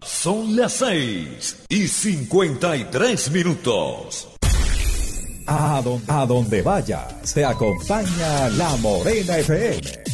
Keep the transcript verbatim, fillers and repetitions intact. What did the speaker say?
Son las seis y cincuenta y tres minutos. A donde, a donde vaya, te acompaña La Morena F M.